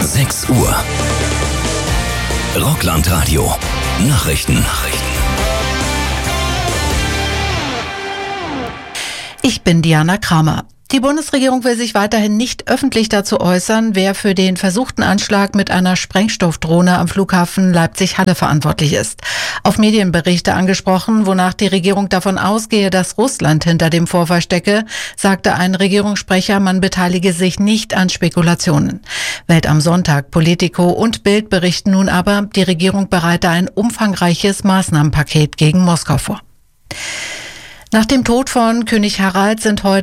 6 Uhr. Rockland-Radio. Nachrichten. Ich bin Diana Kramer. Die Bundesregierung will sich weiterhin nicht öffentlich dazu äußern, wer für den versuchten Anschlag mit einer Sprengstoffdrohne am Flughafen Leipzig-Halle verantwortlich ist. Auf Medienberichte angesprochen, wonach die Regierung davon ausgehe, dass Russland hinter dem Vorfall stecke, sagte ein Regierungssprecher, man beteilige sich nicht an Spekulationen. Welt am Sonntag, Politico und Bild berichten nun aber, die Regierung bereite ein umfangreiches Maßnahmenpaket gegen Moskau vor. Nach dem Tod von König Harald sind heute